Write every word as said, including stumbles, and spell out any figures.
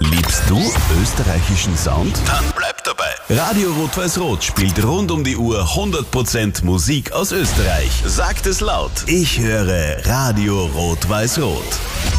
Liebst du österreichischen Sound? Dann bleib dabei. Radio Rot-Weiß-Rot spielt rund um die Uhr hundert Prozent Musik aus Österreich. Sagt es laut. Ich höre Radio Rot-Weiß-Rot.